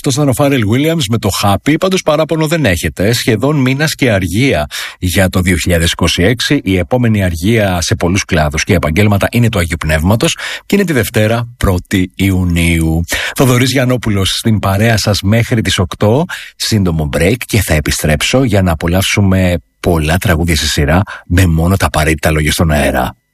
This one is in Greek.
Αυτό ήταν ο Pharrell Williams με το Happy. Πάντως παράπονο δεν έχετε. Σχεδόν μήνας και αργία για το 2026. Η επόμενη αργία σε πολλούς κλάδους και επαγγέλματα είναι το Αγίου Πνεύματος και είναι τη Δευτέρα 1η Ιουνίου. Θοδωρής Γιαννόπουλος στην παρέα σας μέχρι τις 8. Σύντομο break και θα επιστρέψω για να απολαύσουμε πολλά τραγούδια στη σειρά με μόνο τα απαραίτητα λόγια στον αέρα.